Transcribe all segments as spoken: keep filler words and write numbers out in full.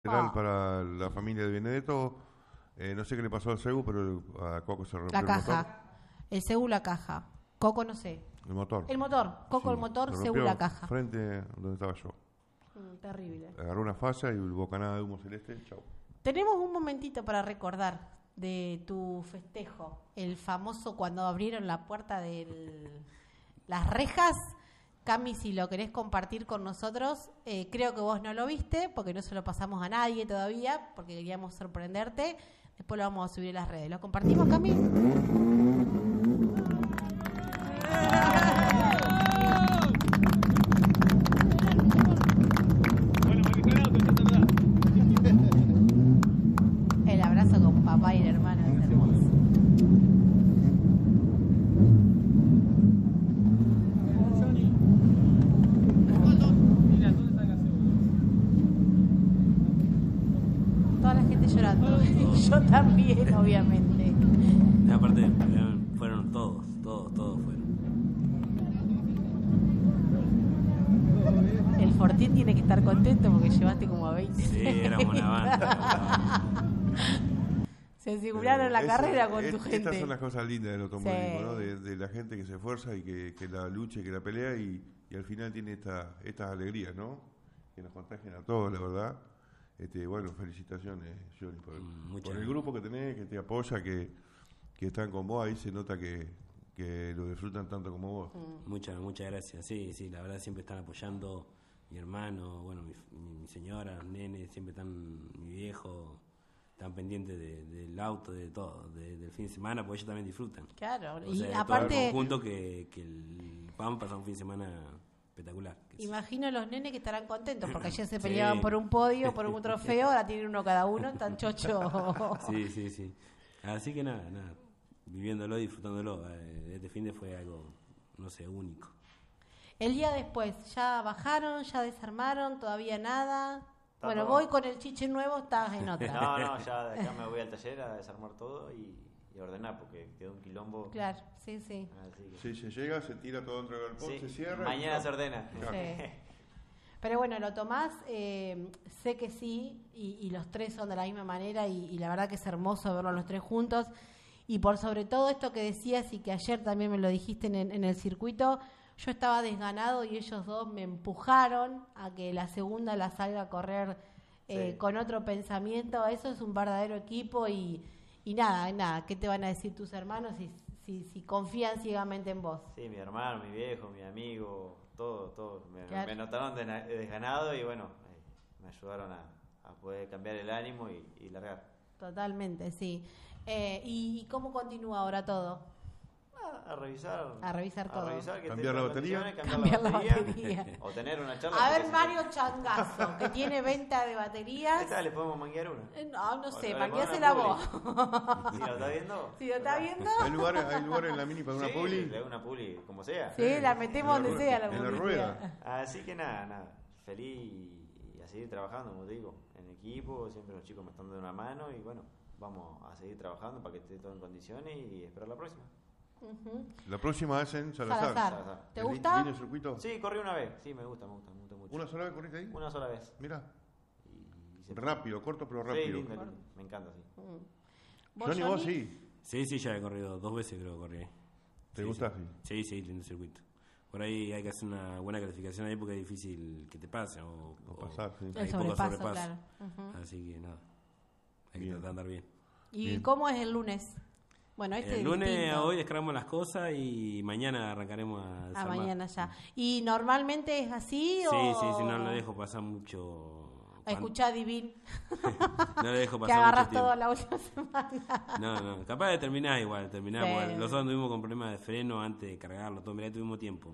general para la familia de Benedetto. Eh, no sé qué le pasó al Cegu, pero a Coco se rompió La el caja. motor. El Cegu la caja. Coco no sé. El motor. El motor. Coco Sí, el motor, se Cegu rompió la caja. frente donde estaba yo. Mm, terrible. Agarró una falla y el bocanada de humo celeste. Chau. Tenemos un momentito para recordar de tu festejo. El famoso cuando abrieron la puerta de las rejas. Cami, si lo querés compartir con nosotros, eh, creo que vos no lo viste, porque no se lo pasamos a nadie todavía, porque queríamos sorprenderte. Después lo vamos a subir a las redes. ¿Lo compartimos, Cami? El abrazo con papá y el hermano es hermoso. Toda la gente llorando. Y yo también, obviamente. Y aparte, eh, fueron todos, todos, todos fueron. El Fortín tiene que estar contento porque llevaste como a veinte. Sí, éramos una banda. Se aseguraron Eh, la ese- carrera con es- tu gente. Estas son las cosas lindas del automovilismo, Sí. ¿no? De, de la gente que se esfuerza y que, que la lucha y que la pelea y, y al final tiene esta, estas alegrías, ¿no? Que nos contagian a todos, la verdad. Este, bueno, felicitaciones, Johnny, por, el- Mm, muchas por el gracias. grupo que tenés, que te apoya, que, que están con vos. Ahí se nota que, que lo disfrutan tanto como vos. Muchas, muchas gracias. Sí, sí, la verdad siempre están apoyando mi hermano, bueno, mi, mi, mi señora, los nenes, siempre están, mi viejo, están pendientes de, del auto, de todo, de- del fin de semana, porque ellos también disfrutan. Claro, O y sea, todo el aparte, conjunto que, que el, vamos a pasar un fin de semana espectacular. Que sí. imagino los nenes que estarán contentos porque ayer se Sí. peleaban por un podio, por un trofeo, ahora tienen uno cada uno, tan chocho. Sí, sí, sí. Así que nada, nada, viviéndolo, disfrutándolo. eh, Este fin de fue algo, no sé, único. El día después, ¿ya bajaron, ya desarmaron, todavía nada? Está Bueno, todo. voy con el chiche nuevo, estás en otra. No, no, ya de acá me voy al taller a desarmar todo y, y ordenar porque quedó un quilombo. Claro, sí, sí. Así que- Si se llega, se tira todo dentro del galpón, Sí, se cierra. y mañana chau. se ordena. Claro. Sí. Pero bueno, lo tomás, eh, sé que sí, y, y los tres son de la misma manera, y, y la verdad que es hermoso verlos los tres juntos. Y por sobre todo esto que decías y que ayer también me lo dijiste en, en el circuito, yo estaba desganado y ellos dos me empujaron a que la segunda la salga a correr eh, Sí. con otro pensamiento. Eso es un verdadero equipo y, y nada, nada, ¿qué te van a decir tus hermanos si, si, si confían ciegamente en vos? Sí, mi hermano, mi viejo, mi amigo, todo, todo. Me, Claro. me notaron de- desganado y bueno, eh, me ayudaron a, a poder cambiar el ánimo y, y largar. Totalmente, sí. Eh, ¿y, ¿Y cómo continúa ahora todo? A, a revisar. A revisar todo. revisar que Cambiar esté la en batería. condiciones, Cambiar cambiar, la la batería. batería. O tener una charla. A ver, porque si- Mario Changazo, que tiene venta de baterías. Esta le podemos manguear una. Eh, No, no sé, O- o le manguéasela ponemos vos. una publi. ¿Sí lo está viendo? ¿Sí lo está viendo? ¿Hay lugares, hay lugares en la mini para una Sí, publi? le hago una publi, como sea. Sí, la metemos En la donde rueda- sea la en la publicidad. rueda. Así que nada, nada, feliz y, y a seguir trabajando, como te digo, en equipo, siempre los chicos me están dando una mano y bueno, vamos a seguir trabajando para que esté todo en condiciones y esperar la próxima. Ujú. La próxima es en Salazar. Salazar. Salazar. ¿Te ¿El li- gusta? línea circuito? Sí, corrí una vez, sí, me gusta, me gusta, me gusta mucho. ¿Una sola vez corriste ahí? Una sola vez. Mira, Y, y se- rápido, corto pero Sí, rápido. lindo, lindo, me encanta, sí. Mm. ¿Vos, Johnny, vos Johnny? sí. Sí, sí, ya he corrido dos veces, creo que corrí. ¿Te Sí, gusta? Sí, Sí. sí, sí, lindo circuito. Por ahí hay que hacer una buena calificación ahí porque es difícil que te pase. O, O pasar, sí. El hay poco sobrepaso, sobrepaso. claro. Ujú. Así que nada, hay que Bien. tratar de andar bien. ¿Y Bien. cómo es el lunes? Bueno, este El es lunes distinto. hoy descargamos las cosas y mañana arrancaremos a Ah, desarmar. mañana ya. ¿Y normalmente es así Sí, o...? sí, sí, no le dejo pasar mucho... Escuchá, Divin, No le dejo que pasar agarras mucho tiempo. todo la última semana. No, no, capaz de terminar igual, terminar. Sí. Porque nosotros tuvimos con problemas de freno antes de cargarlo, todo, mirá, tuvimos tiempo.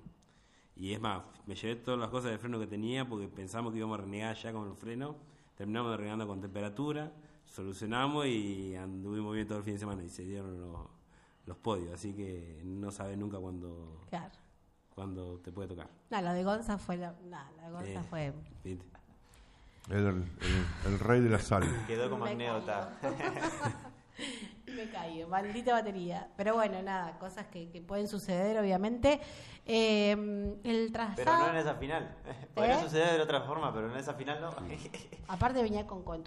Y es más, me llevé todas las cosas de freno que tenía porque pensamos que íbamos a renegar ya con el freno. Terminamos renegando con temperatura, solucionamos y anduvimos bien todo el fin de semana y se dieron los, los podios. Así que no sabes nunca cuándo, Claro. cuándo te puede tocar. No, la de Gonza fue... La, no, la de Gonza Eh, fue... ¿viste? El, el- el rey de la sal. Quedó como Me anécdota. me caigo, maldita batería. Pero bueno, nada, cosas que, que pueden suceder, obviamente. Eh, el trazado... Pero no en esa final. Podría ¿Eh? suceder de otra forma, pero en esa final no. Aparte venía con, con